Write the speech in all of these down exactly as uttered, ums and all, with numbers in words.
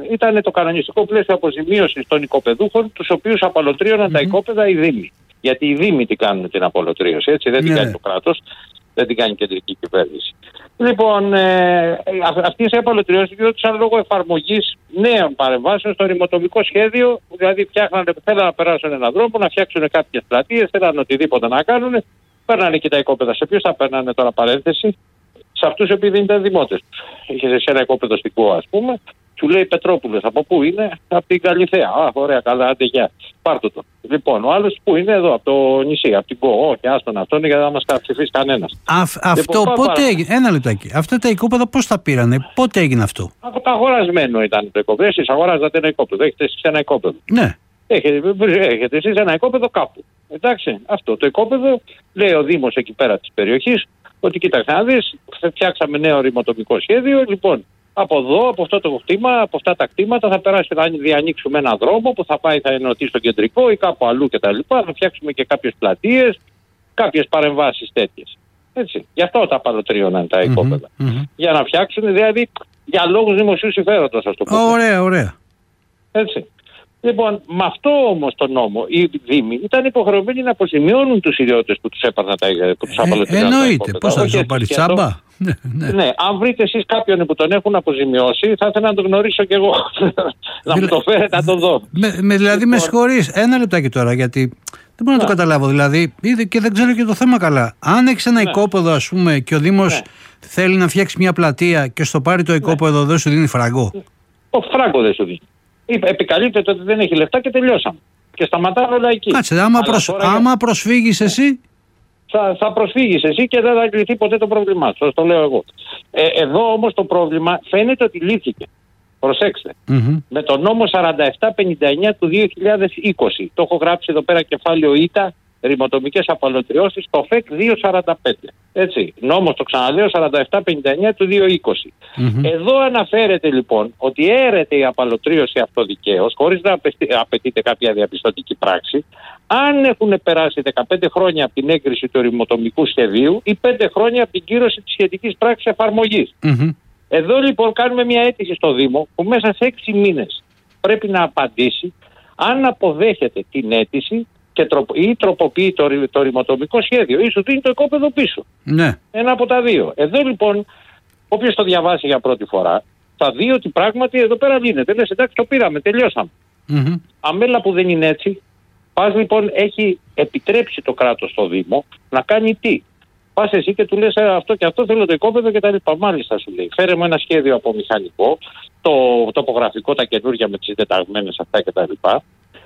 ήταν το κανονιστικό πλαίσιο αποζημίωσης των οικοπεδούχων, τους οποίους απαλωτρίωναν mm-hmm. τα οικόπεδα οι Δήμοι. Γιατί οι Δήμοι τι κάνουν την απαλωτρίωση, έτσι, δεν την yeah. κάνει το κράτος, δεν την κάνει η κεντρική κυβέρνηση. Λοιπόν, ε, αυτές οι απαλωτριώσεις γινόντουσαν λόγω εφαρμογής νέων παρεμβάσεων στο ρημοτομικό σχέδιο. Δηλαδή, φτιάχνανε, θέλανε να περάσουν έναν δρόμο, να φτιάξουν κάποιες πλατείες, θέλανε οτιδήποτε να κάνουν. Παίρνανε και τα οικόπεδα. Σε ποιους θα παίρνανε τώρα παρένθεση? Σε αυτούς επειδή δεν ήταν δημότες τους. Είχε σε ένα οικόπεδο στην Κο, ας πούμε, του λέει Πετρόπουλος, από πού είναι? Από την Καλυθέα. Α, ωραία, καλά, άντε γεια. Πάρτε το. Λοιπόν, ο άλλος πού είναι? Εδώ, από το νησί, από την Κο. Όχι, άστον αυτόν γιατί δεν μας καταψηφίσει κανένας. Αφ, αυτό λοιπόν, πότε έγινε? Ένα λεπτάκι. Αυτά τα οικόπεδα πώς τα πήρανε? Πότε έγινε αυτό? Από το αγορασμένο ήταν το οικόπεδο. Εσείς αγοράζατε ένα οικόπεδο. Έχετε εσείς ένα οικόπεδο. Ναι. Έχετε, έχετε εσείς ένα οικόπεδο κάπου. Εντάξει, αυτό το οικόπεδο λέει ο Δήμος εκεί πέρα της περιοχής ότι κοίταξε να δεις, φτιάξαμε νέο ρημοτομικό σχέδιο. Λοιπόν, από εδώ, από αυτό το κτήμα, από αυτά τα κτήματα θα περάσει, θα διανοίξουμε ένα δρόμο που θα πάει, θα ενωθεί στο κεντρικό ή κάπου αλλού κτλ. Θα φτιάξουμε και κάποιες πλατείες, κάποιες παρεμβάσεις τέτοιες. Έτσι. Γι' αυτό τα απαλωτρίωναν τα οικόπεδα. Mm-hmm, mm-hmm. Για να φτιάξουν, δηλαδή, για λόγους δημοσίου συμφέροντος, ας το πούμε. Ωραία, ωραία. Έτσι. Λοιπόν, με αυτό όμως το νόμο οι Δήμοι ήταν υποχρεωμένοι να αποζημιώνουν τους ιδιώτες που τους έπαιρναν τα που τους απαλωτριώναν. Ε, εννοείται. Πώς θα το πάρει τσάμπα? Ναι, ναι. ναι, αν βρείτε εσείς κάποιον που τον έχουν αποζημιώσει, θα ήθελα να τον γνωρίσω κι εγώ. να μου το φέρετε να τον δω. Με, με, δηλαδή, λοιπόν, με συγχωρείς, ένα λεπτάκι τώρα, γιατί δεν μπορώ να, να το καταλάβω. Δηλαδή, ήδη και δεν ξέρω και το θέμα καλά. Αν έχεις ένα ναι. οικόπεδο, ας πούμε, και ο Δήμος ναι. θέλει να φτιάξει μια πλατεία και στο πάρει το οικόπεδο, ναι. δεν σου δίνει φράγκο? Ο φράγκο δεν σου δίνει. Επικαλύπτεται ότι δεν έχει λεφτά και τελειώσαμε. Και σταματάνε όλα εκεί. Κάτσε, άμα, προσ... άμα προσφύγεις εσύ. Θα, θα προσφύγεις εσύ και δεν θα λυθεί ποτέ το πρόβλημά σου. Το λέω εγώ. Ε, εδώ όμως το πρόβλημα φαίνεται ότι λύθηκε. Προσέξτε. Mm-hmm. Με το νόμο σαράντα επτά πενήντα εννιά του δύο χιλιάδες είκοσι. Το έχω γράψει εδώ πέρα κεφάλαιο Ήτα. Ρημοτομικές απαλωτριώσεις, το ΦΕΚ διακόσια σαράντα πέντε. Έτσι. Νόμος, το ξαναλέω, σαράντα επτά πενήντα εννιά του δύο χιλιάδες είκοσι. Mm-hmm. Εδώ αναφέρεται λοιπόν ότι έρεται η απαλωτρίωση αυτοδικαίως, χωρίς να απαιτείται κάποια διαπιστωτική πράξη, αν έχουν περάσει δεκαπέντε χρόνια από την έγκριση του ρημοτομικού σχεδίου ή πέντε χρόνια από την κύρωση της σχετικής πράξης εφαρμογής. Mm-hmm. Εδώ λοιπόν κάνουμε μια αίτηση στο Δήμο που μέσα σε έξι μήνες πρέπει να απαντήσει αν αποδέχεται την αίτηση και τροπο, ή τροποποιεί το, το ρημοτομικό σχέδιο ή σου δίνει το οικόπεδο πίσω. Ναι. Ένα από τα δύο. Εδώ λοιπόν, όποιος το διαβάσει για πρώτη φορά, θα δει ότι πράγματι εδώ πέρα λύνεται. Λες εντάξει, το πήραμε, τελειώσαμε. Mm-hmm. Αμέλα που δεν είναι έτσι, πας λοιπόν, έχει επιτρέψει το κράτος στο Δήμο να κάνει τι? Πας εσύ και του λες αυτό και αυτό, θέλω το οικόπεδο και τα λοιπά. Μάλιστα σου λέει, φέρε μου ένα σχέδιο από μηχανικό, το τοπογραφικό, τα καινούργια με τις δεταγμένες αυτά και τα λοιπά.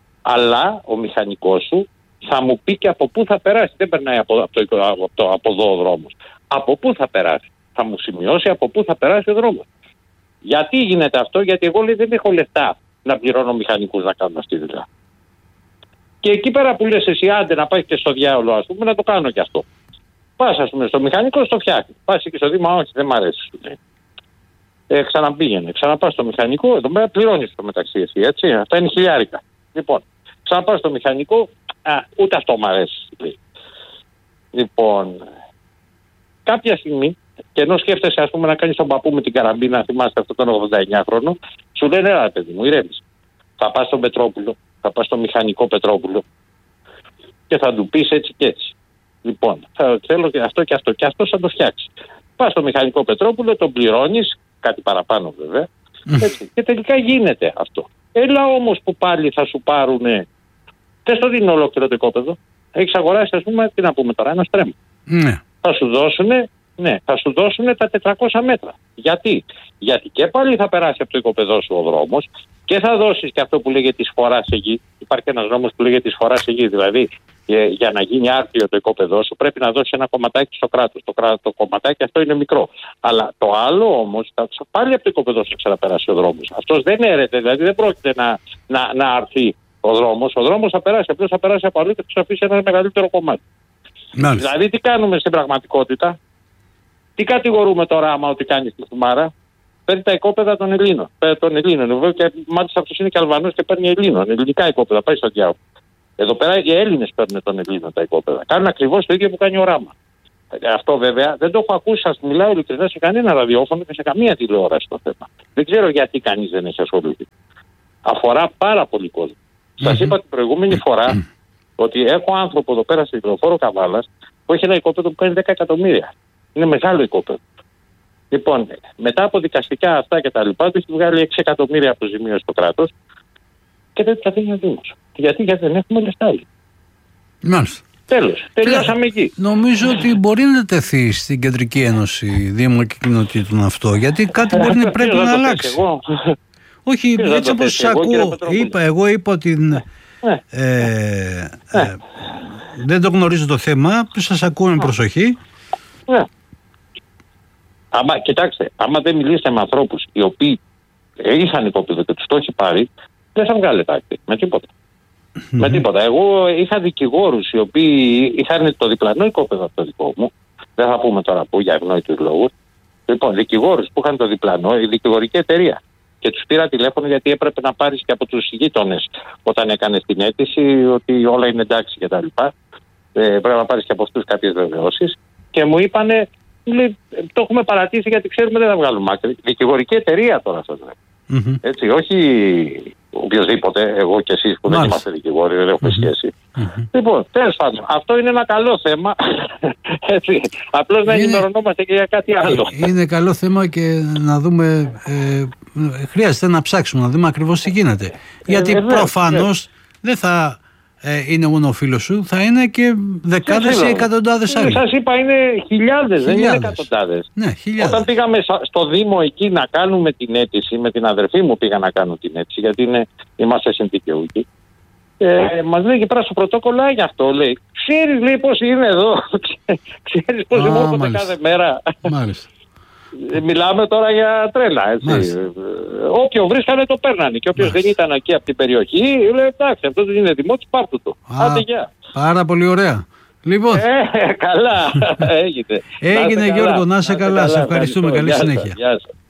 Αλλά ο μηχανικός σου θα μου πει και από πού θα περάσει. Δεν περνάει από, από, το, από, το, από εδώ ο δρόμος. Από πού θα περάσει. Θα μου σημειώσει από πού θα περάσει ο δρόμος. Γιατί γίνεται αυτό? Γιατί εγώ λέει, δεν έχω λεφτά να πληρώνω μηχανικούς να κάνουν αυτή τη δουλειά. Και εκεί πέρα που λες εσύ, άντε να πάει και στο διάολο, ας πούμε, να το κάνω κι αυτό. Πας, ας πούμε, στο μηχανικό, στο φτιάχνει. Πας και στο Δήμα, όχι, δεν μ' αρέσει. Ε, ξαναπήγαινε. Ξαναπάς στο μηχανικό, εδώ πέρα πληρώνεις το μεταξύ εσύ, έτσι. Αυτά είναι χιλιάρικα. Λοιπόν, ξαναπάς στο μηχανικό, α, ούτε αυτό μ' αρέσει. Λοιπόν, κάποια στιγμή, και ενώ σκέφτεσαι, ας πούμε, να κάνεις τον παππού με την καραμπίνα, θυμάστε αυτό τον ογδόντα εννιά χρόνο, σου λένε, έλα παιδί μου, ηρέμησε. Θα πας στον Πετρόπουλο, θα πας στο μηχανικό Πετρόπουλο και θα του πεις έτσι και έτσι. Λοιπόν, θα, θέλω και αυτό και αυτό και αυτό θα το φτιάξει. Πας στο μηχανικό Πετρόπουλο, τον πληρώνεις, κάτι παραπάνω βέβαια, έτσι, και τελικά γίνεται αυτό. Έλα όμως που πάλι θα σου πάρουνε, δεν στο δίνει ολόκληρο το οικόπεδο. Έχεις αγοράσει, ας πούμε, τι να πούμε τώρα, ένα στρέμμα. Ναι. Θα σου δώσουνε, ναι, θα σου δώσουνε τα τετρακόσια μέτρα. Γιατί? Γιατί και πάλι θα περάσει από το οικόπεδό σου ο δρόμος και θα δώσεις και αυτό που λέγεται εισφορά σε γη. Υπάρχει ένας νόμος που λέγεται εισφορά σε γη. Δηλαδή, ε, για να γίνει άρτιο το οικόπεδό σου πρέπει να δώσεις ένα κομματάκι στο κράτος. Το, κρά, το κομματάκι αυτό είναι μικρό. Αλλά το άλλο όμως, θα, πάλι από το οικόπεδό σου θα ξαναπεράσει ο δρόμος. Αυτός δεν έρεται, δηλαδή δεν πρόκειται να, να, να αρθεί ο δρόμος. Ο δρόμος θα περάσει, απλώς θα περάσει από αλλού και θα σου αφήσει ένα μεγαλύτερο κομμάτι. Μάλιστα. Δηλαδή τι κάνουμε στην πραγματικότητα? Τι κατηγορούμε τώρα άμα ότι κάνει τη χουμάρα? Παίρνει τα οικόπεδα των Ελλήνων. Των Ελλήνων. Και μάλιστα αυτός είναι και Αλβανός και παίρνει Ελλήνων. Ελληνικά οικόπεδα. Πάει στον διάολο. Εδώ πέρα οι Έλληνες παίρνουν των Ελλήνων τα οικόπεδα. Κάνουν ακριβώς το ίδιο που κάνει ο Ράμα. αυτό βέβαια δεν το έχω ακούσει, σας μιλάω ειλικρινά, σε κανένα ραδιόφωνο και σε καμία τηλεόραση το θέμα. Δεν ξέρω γιατί κανείς δεν έχει ασχοληθεί. Αφορά πάρα πολύ κόσμο. Mm-hmm. Σας είπα την προηγούμενη φορά ότι έχω άνθρωπο εδώ πέρα στη Λεωφόρο Καβάλας που έχει ένα οικόπεδο που κάνει δέκα εκατομμύρια. Είναι μεγάλο οικόπεδο. Λοιπόν, μετά από δικαστικά αυτά και τα λοιπά, του έχει βγάλει έξι εκατομμύρια αποζημίωση στο κράτος και δεν τα δίνει ο Δήμος. Γιατί, γιατί δεν έχουμε λεφτά. Μάλιστα. Τέλος. Τελειώσαμε εκεί. Νομίζω ότι μπορεί να τεθεί στην Κεντρική Ένωση Δήμων και Κοινοτήτων αυτό, γιατί κάτι μπορεί να πρέπει να αλλάξει. Όχι, έτσι όπως σας ακούω, είπα, εγώ είπα ότι ναι. ε, ε, ε, δεν το γνωρίζω το θέμα, σας ακούω με προσοχή. Ναι. Άμα, κοιτάξτε, άμα δεν μιλήσετε με ανθρώπους οι οποίοι είχαν οικόπεδο και τους το έχει πάρει, δεν θα βγάλετε άκρη με τίποτα. Mm-hmm. Με τίποτα. Εγώ είχα δικηγόρους οι οποίοι είχαν το διπλανό οικόπεδο από το δικό μου. Δεν θα πούμε τώρα που για ευνόητους λόγους. Λοιπόν, δικηγόρους που είχαν το διπλανό, η δικηγορική εταιρεία. Και τους πήρα τηλέφωνο γιατί έπρεπε να πάρεις και από τους γείτονες όταν έκανες την αίτηση ότι όλα είναι εντάξει κτλ. Ε, πρέπει να πάρεις και από αυτούς κάποιες βεβαιώσεις. Και μου είπανε, λέει, το έχουμε παρατήσει γιατί ξέρουμε δεν θα βγάλουμε άκρη. Δικηγορική εταιρεία τώρα σας λέω. Mm-hmm. Έτσι, όχι οποιοδήποτε, εγώ και εσείς που δεν είμαστε δικηγόροι, δεν έχουμε mm-hmm. σχέση. Mm-hmm. Λοιπόν, τέλος πάντων, αυτό είναι ένα καλό θέμα. Έτσι, απλώς να ενημερωνόμαστε και για κάτι άλλο. Είναι καλό θέμα και να δούμε, ε, χρειάζεται να ψάξουμε, να δούμε ακριβώς τι γίνεται. Ε, γιατί ε, προφανώς δεν θα ε, είναι μόνο ο φίλος σου, θα είναι και δεκάδες ή εκατοντάδες άλλοι. Σας είπα, είναι χιλιάδες, δεν είναι εκατοντάδες. Ναι, χιλιάδες. Όταν πήγαμε στο Δήμο εκεί να κάνουμε την αίτηση, με την αδερφή μου πήγα να κάνω την αίτηση, γιατί είναι, είμαστε συντικαιούχοι. Ε, μας λέει και πέρα στο πρωτόκολλο, γι' αυτό λέει. Ξέρεις, λέει, πώς είναι εδώ. Ξέρεις πώς δημιουργούνται κάθε μέρα. Μάλιστα. Μιλάμε τώρα για τρέλα, έτσι. Όποιο βρίσκανε το παίρνανε. Και όποιος δεν ήταν εκεί από την περιοχή, λέει εντάξει, αυτό δεν είναι δημότης, πάρτε το. Άντε, γεια. Πάρα πολύ ωραία. Λοιπόν. Ε, καλά. Έγινε. Έγινε, Γιώργο, να είσαι καλά. Σε ευχαριστούμε. Καλή συνέχεια.